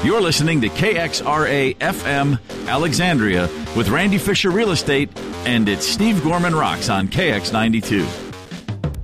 You're listening to KXRA FM Alexandria with Randy Fisher Real Estate, and it's Steve Gorman Rocks on KX92.